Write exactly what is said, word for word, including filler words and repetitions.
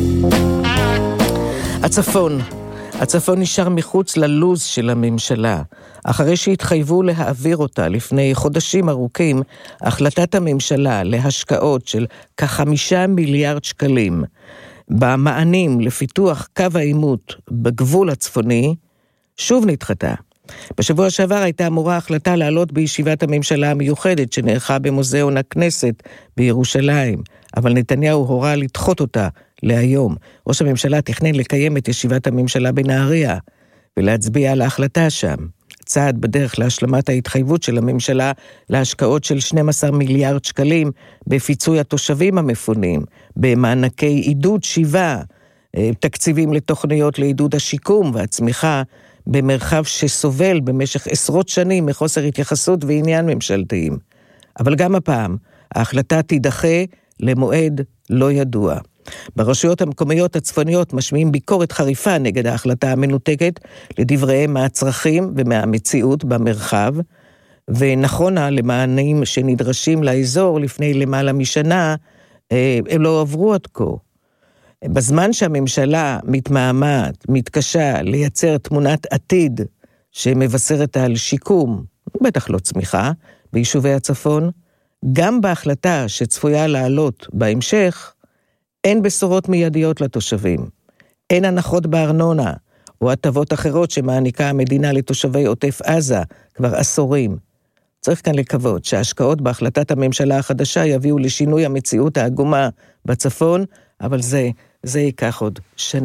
הצפון. הצפון נשאר מחוץ ללוז של הממשלה. אחרי שהתחייבו להעביר אותה לפני חודשים ארוכים, החלטת הממשלה להשקעות של כחמישה מיליארד שקלים במענים לפיתוח קו העימות בגבול הצפוני, שוב נדחתה. בשבוע שעבר הייתה אמורה החלטה לעלות בישיבת הממשלה המיוחדת שנערכה במוזיאון הכנסת בירושלים, אבל נתניהו הורה לדחות אותה להיום. ראש הממשלה תכנן לקיים את ישיבת הממשלה בנהריה ולהצביע על ההחלטה שם. צעד בדרך להשלמת ההתחייבות של הממשלה להשקעות של שנים עשר מיליארד שקלים בפיצוי התושבים המפונים, במענקי עידוד שיבה, תקציבים לתוכניות לעידוד השיקום והצמיחה במרחב שסובל במשך עשרות שנים מחוסר התייחסות ועניין ממשלתיים. אבל גם הפעם ההחלטה תידחה למועד לא ידוע. ברשויות המקומיות הצפוניות משמיעים ביקורת חריפה נגד ההחלטה המנותקת, לדבריהם מהצרכים ומהמציאות במרחב, ונכונה למענים שנדרשים לאזור לפני למעלה משנה, הם לא עברו עד כה. בזמן שהממשלה מתמהמת, מתקשה לייצר תמונת עתיד שמבשרת על שיקום, בטח לא צמיחה, ביישובי הצפון, גם בהחלטה שצפויה לעלות בהמשך, אין בשורות מיידיות לתושבים. אין הנחות בארנונה או הטבות אחרות שמעניקה המדינה לתושבי עוטף עזה כבר עשורים. צריך כאן לקוות שההשקעות בהחלטת הממשלה החדשה יביאו לשינוי המציאות העגומה בצפון, אבל זה, זה ייקח עוד שנים.